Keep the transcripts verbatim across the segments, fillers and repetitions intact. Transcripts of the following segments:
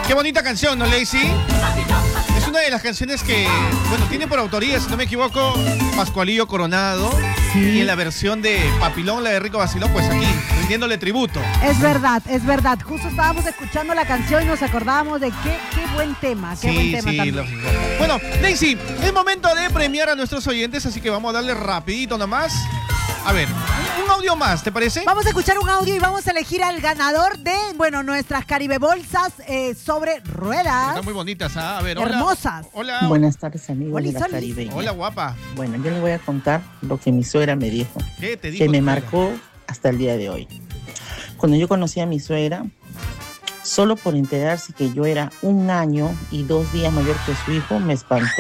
Qué bonita canción, ¿no, Lazy? Es una de las canciones que, bueno, tiene por autoría, si no me equivoco, Pascualillo Coronado. Sí. Y en la versión de Papilón, la de Rico Vacilón, pues aquí, rindiéndole tributo. Es verdad, es verdad. Justo estábamos escuchando la canción y nos acordábamos de qué, qué buen tema, qué sí, buen tema sí, también. Lógico. Bueno, Lazy, es momento de premiar a nuestros oyentes, así que vamos a darle rapidito nomás. A ver, un audio más, ¿te parece? Vamos a escuchar un audio y vamos a elegir al ganador de, bueno, nuestras Caribe Bolsas eh, sobre ruedas. Están muy bonitas, ¿ah? A ver, hola. Hermosas. Hola. Buenas tardes, amigos Oli, de la Sol. Caribeña. Hola, guapa. Bueno, yo les voy a contar lo que mi suegra me dijo. ¿Qué te dijo? Que me tu suegra? marcó hasta el día de hoy. Cuando yo conocí a mi suegra, solo por enterarse que yo era un año y dos días mayor que su hijo, me espantó.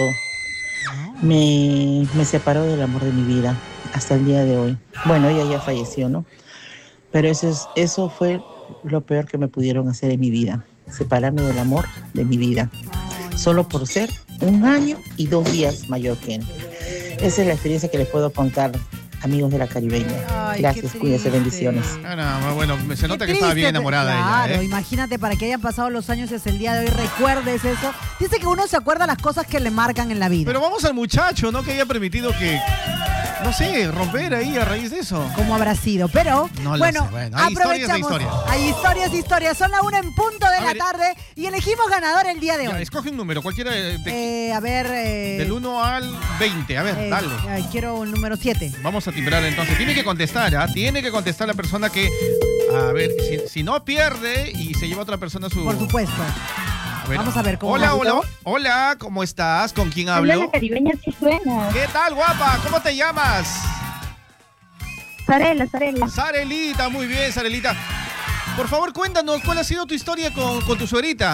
Me, me separó del amor de mi vida hasta el día de hoy. Bueno, ella ya falleció, ¿no? Pero eso, es, eso fue lo peor que me pudieron hacer en mi vida. Separarme del amor de mi vida. Solo por ser un año y dos días mayor que él. Esa es la experiencia que les puedo contar, amigos de la Caribeña. Ay, gracias, cuídense, bendiciones. Ah, no, bueno, se nota Qué que estaba bien triste, enamorada claro, ella, ¿eh? imagínate, para que hayan pasado los años y hasta el día de hoy recuerdes eso. Dice que uno se acuerda las cosas que le marcan en la vida. Pero vamos al muchacho, ¿no? Que haya permitido que, no sé, romper ahí a raíz de eso. ¿Cómo habrá sido? Pero, No lo bueno, sé. Bueno, hay historias de aprovechamos. historias. Hay historias, historias. Son la una en punto de A la ver, tarde y elegimos ganador el día de Ya, hoy. escoge un número, cualquiera de, de- Eh, a ver... eh, del uno al veinte. A ver, eh, dale. ay, quiero el número siete. Vamos a timbrar entonces. Tiene que contestar, ¿ah? Tiene que contestar la persona que... A ver, si, si no pierde y se lleva otra persona su... Por supuesto. A ver. Vamos a ver cómo... Hola, va. hola, hola, ¿cómo estás? ¿Con quién Habla hablo? la caribeña, sí suena. ¿Qué tal, guapa? ¿Cómo te llamas? Sarela, Sarela. Sarelita, muy bien, Sarelita. Por favor, cuéntanos, ¿cuál ha sido tu historia con, con tu suegrita?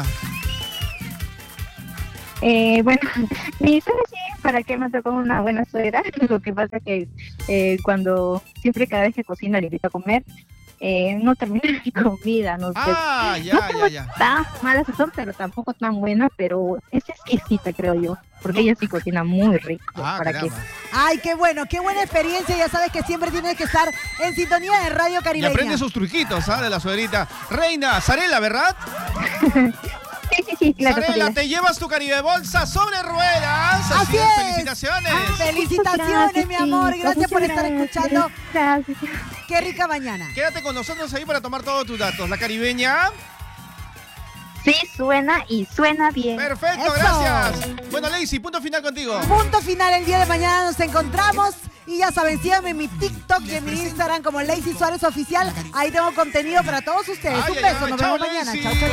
Eh, bueno, mi suegra sí, ¿para qué me tocó una buena suegra? Lo que pasa que eh, cuando, siempre cada vez que cocina le invito a comer, eh, no termina mi comida, no sé. Ah, no ya, tengo ya, ya. tan mala sazón, pero tampoco tan buena, pero es exquisita, creo yo, porque ella sí cocina muy rico. Ah, ¿para qué? caramba. Ay, qué bueno, qué buena experiencia. Ya sabes que siempre tienes que estar en sintonía de Radio Y Caribeña. aprende sus truquitos, ¿ah? De la suegrita. Reina, Sarela, ¿verdad? Sí, sí, sí, claro. Sarela, Sarela. te llevas tu Caribe Bolsa sobre ruedas. Así es. Felicitaciones. Felicitaciones, Gracias, mi amor. chicos, Gracias por muchas estar gracias. escuchando. Gracias. Qué rica mañana. Quédate con nosotros ahí para tomar todos tus datos. La caribeña. Sí, suena y suena bien. Perfecto, Eso. gracias. Bueno, Lazy, punto final contigo. Punto final, el día de mañana nos encontramos. Y ya saben, síganme en mi TikTok y en mi Instagram como Lazy Suárez Oficial. Ahí tengo contenido para todos ustedes. Ay, Un ay, beso, ay, nos chao, vemos mañana. Lazy. Chao, chao.